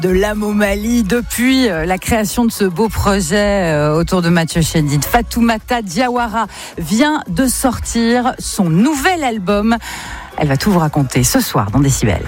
de l'Amomalie depuis la création de ce beau projet autour de Mathieu Chédid. Fatoumata Diawara vient de sortir son nouvel album. Elle va tout vous raconter ce soir dans Décibel.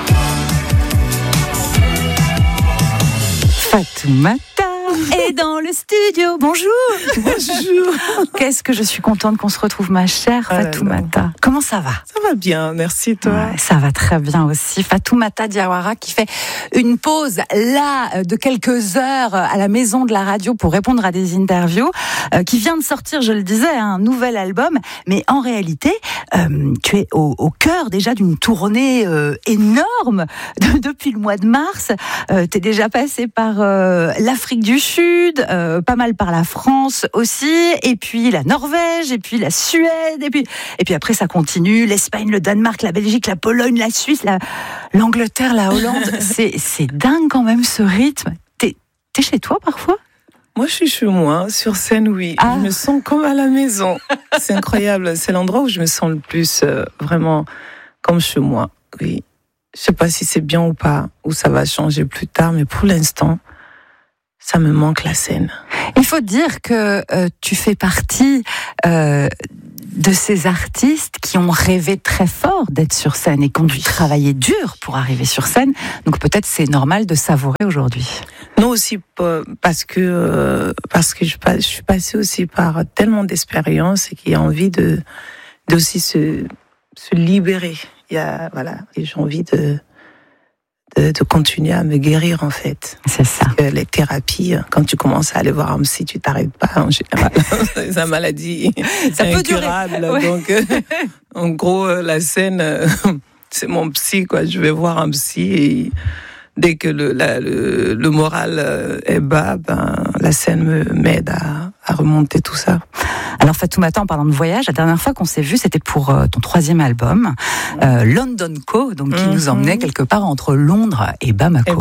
Fatoumata est dans le studio. Bonjour. Bonjour. Qu'est-ce que je suis contente qu'on se retrouve, ma chère Fatoumata. Comment ça va? Ça va bien, merci toi. Ouais, ça va très bien aussi. Fatoumata Diawara qui fait une pause là de quelques heures à la maison de la radio pour répondre à des interviews, qui vient de sortir, je le disais, un nouvel album. Mais en réalité, tu es au cœur déjà d'une tournée énorme depuis le mois de mars. Tu es déjà passé par l'Afrique du Sud, pas mal par la France aussi, et puis la Norvège, et puis la Suède, et puis après ça continue, l'Espagne, le Danemark, la Belgique, la Pologne, la Suisse, l'Angleterre, la Hollande. C'est dingue quand même ce rythme. T'es chez toi parfois? Moi je suis chez moi, sur scène oui. Je me sens comme à la maison. C'est incroyable, c'est l'endroit où je me sens le plus vraiment comme chez moi. Oui. Je sais pas si c'est bien ou pas, ou ça va changer plus tard, mais pour l'instant, ça me manque la scène. Il faut dire que tu fais partie de ces artistes qui ont rêvé très fort d'être sur scène et qui ont dû travailler dur pour arriver sur scène. Donc peut-être c'est normal de savourer aujourd'hui. Non, aussi parce que je suis passée aussi par tellement d'expériences et qu'il y a envie de aussi se libérer. Et j'ai envie de continuer à me guérir en fait. C'est ça. Parce que les thérapies, quand tu commences à aller voir un psy, tu t'arrêtes pas en général. C'est une maladie incurable. Ouais. Donc, en gros, la scène, c'est mon psy quoi. Je vais voir un psy et dès que le moral est bas, la scène m'aide à remonter tout ça. Alors Fatoumata, en parlant de voyage, la dernière fois qu'on s'est vu, c'était pour ton 3e album, London Co, donc qui nous emmenait quelque part entre Londres et Bamako.